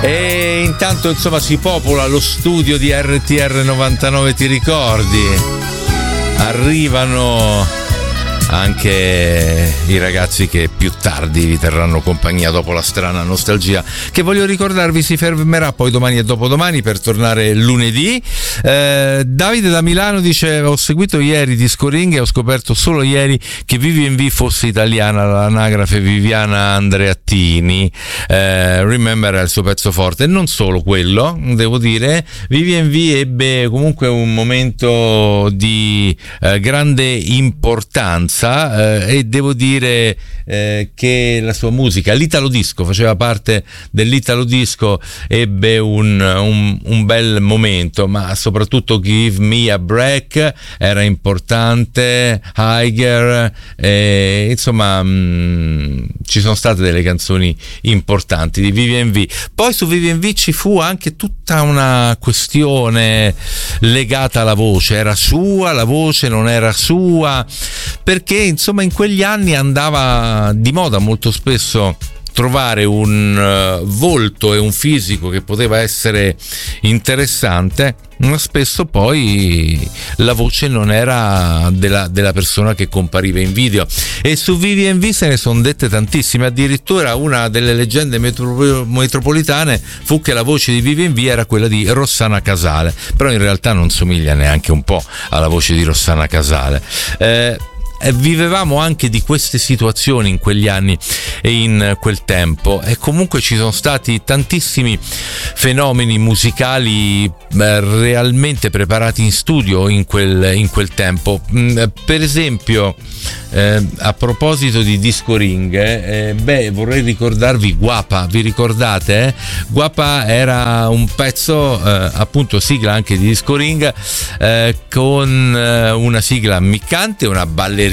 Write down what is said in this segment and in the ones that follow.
E intanto insomma si popola lo studio di RTR 99, ti ricordi? Arrivano anche i ragazzi che più tardi vi terranno compagnia dopo la strana nostalgia, che voglio ricordarvi si fermerà poi domani e dopodomani per tornare lunedì. Davide da Milano dice: ho seguito ieri Disco Ring e ho scoperto solo ieri che VVV fosse italiana, l'anagrafe Viviana Andreattini. Remember è il suo pezzo forte, e non solo quello, devo dire. VVV ebbe comunque un momento di grande importanza, e devo dire che la sua musica, l'Italo Disco, faceva parte dell'Italo Disco, ebbe un bel momento, ma soprattutto Give Me a Break era importante, Higher, insomma ci sono state delle canzoni importanti di VVV. Poi su VVV ci fu anche tutta una questione legata alla voce, era sua la voce, non era sua, perché insomma in quegli anni andava di moda molto spesso trovare un volto e un fisico che poteva essere interessante, ma spesso poi la voce non era della persona che compariva in video, e su VVV se ne sono dette tantissime. Addirittura una delle leggende metropolitane fu che la voce di VVV era quella di Rossana Casale, però in realtà non somiglia neanche un po' alla voce di Rossana Casale. Vivevamo anche di queste situazioni in quegli anni e in quel tempo, e comunque ci sono stati tantissimi fenomeni musicali realmente preparati in studio in quel tempo. Per esempio, a proposito di Disco Ring, vorrei ricordarvi Guapa. Vi ricordate? Guapa era un pezzo appunto sigla anche di Disco Ring, con una sigla ammiccante, una ballerina,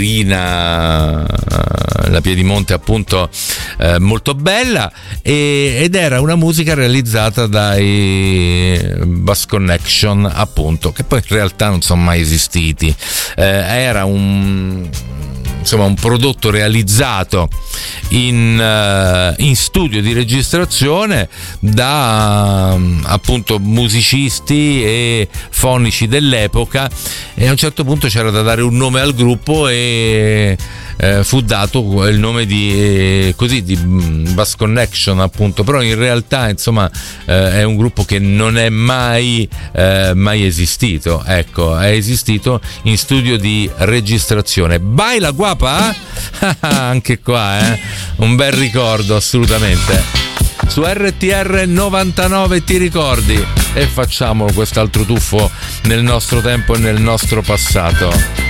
la Piedimonte appunto, molto bella, ed era una musica realizzata dai Bass Connection, appunto, che poi in realtà non sono mai esistiti. Era un prodotto realizzato in studio di registrazione da appunto musicisti e fonici dell'epoca, e a un certo punto c'era da dare un nome al gruppo, e fu dato il nome di Bass Connection, appunto, però in realtà insomma è un gruppo che non è mai esistito. Ecco, è esistito in studio di registrazione. Baila Guapa? Anche qua un bel ricordo, assolutamente. Su RTR 99 ti ricordi, e facciamo quest'altro tuffo nel nostro tempo e nel nostro passato.